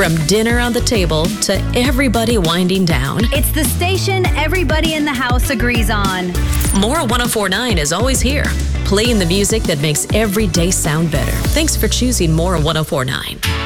From dinner on the table to everybody winding down, it's the station everybody in the house agrees on. Mora 1049 is always here, playing the music that makes every day sound better. Thanks for choosing Mora 1049.